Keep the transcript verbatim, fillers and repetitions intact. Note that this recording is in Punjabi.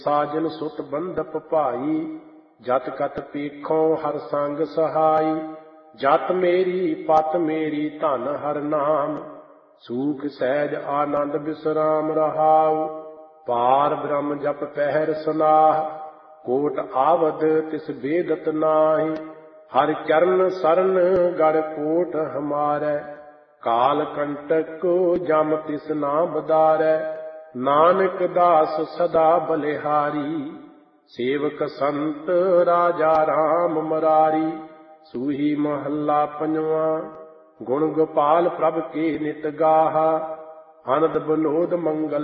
ਸਾਜਨ ਸੁਤ ਬੰਧਪ ਭਾਈ, ਜਤ ਕਤ ਪੇਖੋਂ ਹਰ ਸੰਗ ਸਹਾਈ। ਜਤ ਮੇਰੀ ਪਤ ਮੇਰੀ ਧਨ ਹਰ ਨਾਮ, ਸੂਖ ਸਹਿਜ ਆਨੰਦ ਬਿਸਰਾਮ ਰਹਾਉ। ਪਾਰ ਬ੍ਰਹਮ ਜਪ ਪਹਿਰ ਸਨਾਹ, ਕੋਟ ਆਵਦ ਤਿਸ ਬੇਦਤ ਨਾਹੀ। ਹਰਿ ਚਰਨ ਸਰਨ ਗੜ ਕੋਟ ਹਮਾਰੈ, ਕਾਲ ਕੰਟਕ ਜਮ ਤਿਸ ਨਾ ਬਦਾਰੈ। ਨਾਨਕ ਦਾਸ ਸਦਾ ਬਲਿਹਾਰੀ, ਸੇਵਕ ਸੰਤ ਰਾਜਾ ਰਾਮ ਮਰਾਰੀ। ਸੂਹੀ ਮਹੱਲਾ ਪੰਜਵਾਂ। ਗੁਣ ਗੋਪਾਲ ਪ੍ਰਭ ਕੇ ਨਿਤ ਗਾਹਾ, ਅਨੰਦ ਬਨੋਦ ਮੰਗਲ